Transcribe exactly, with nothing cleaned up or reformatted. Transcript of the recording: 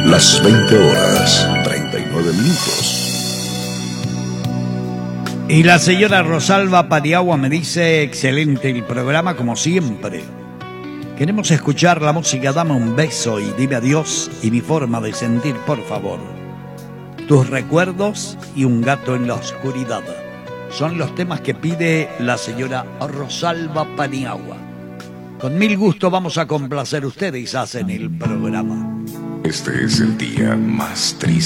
Las veinte horas, treinta y nueve minutos. Y la señora Rosalba Paniagua me dice, excelente el programa como siempre. Queremos escuchar la música Dame un beso y dime adiós y mi forma de sentir, por favor. Tus recuerdos y un gato en la oscuridad. Son los temas que pide la señora Rosalba Paniagua. Con mil gusto vamos a complacer ustedes, hacen el programa. Este es el día más triste.